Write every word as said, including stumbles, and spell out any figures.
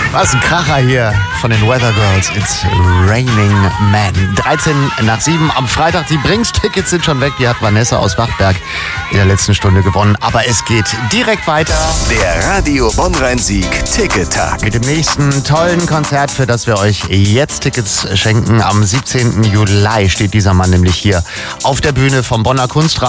Was ein Kracher hier von den Weather Girls. It's Raining Man. dreizehn nach sieben am Freitag. Die Bringstickets sind schon weg. Die hat Vanessa aus Wachberg in der letzten Stunde gewonnen. Aber es geht direkt weiter. Der Radio Bonn-Rhein-Sieg Ticket-Tag. Mit dem nächsten tollen Konzert, für das wir euch jetzt Tickets schenken. Am siebzehnten Juli steht dieser Mann nämlich hier auf der Bühne vom Bonner Kunstradio.